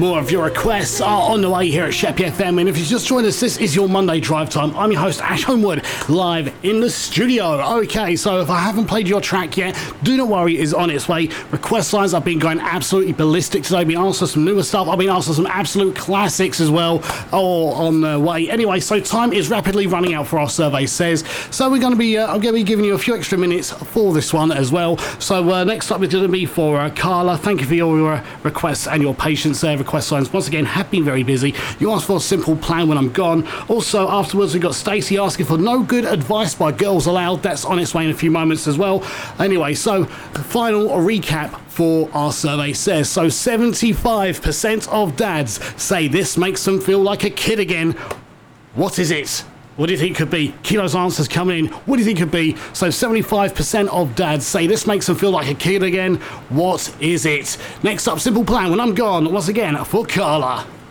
More of your requests are on the way here at Sheppy FM, and if you just joined us, this is your Monday Drive Time. I'm your host, Ash Homewood, live in the studio. Okay, so if I haven't played your track yet, do not worry, it's on its way. Request lines have been going absolutely ballistic today. I've been asked for some newer stuff. I've been asked for some absolute classics as well, all on the way. Anyway, so time is rapidly running out for our survey says. So we're going to be, I'm going to be giving you a few extra minutes for this one as well. So next up is going to be for Carla. Thank you for your requests and your patience there. Request lines once again have been very busy. You asked for a simple plan when I'm gone. Also afterwards we got Stacey asking for no good advice by Girls Aloud. That's on its way in a few moments as well. Anyway, so the final recap for our survey says, so 75% of dads say this makes them feel like a kid again. What is it? What do you think it could be? Kilo's answers coming in. What do you think it could be? So 75% of dads say this makes them feel like a kid again. What is it? Next up, simple plan when I'm gone. Once again, for Carla.